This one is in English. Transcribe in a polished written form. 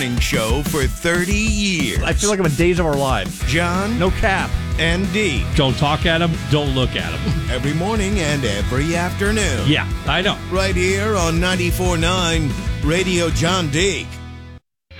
Show for 30 years. I feel like I'm in Days of Our Lives. John, No cap. and D. Don't talk at him. Don't look at him. Every morning and every afternoon. Yeah, I know. Right here on 94.9 Radio John Deek.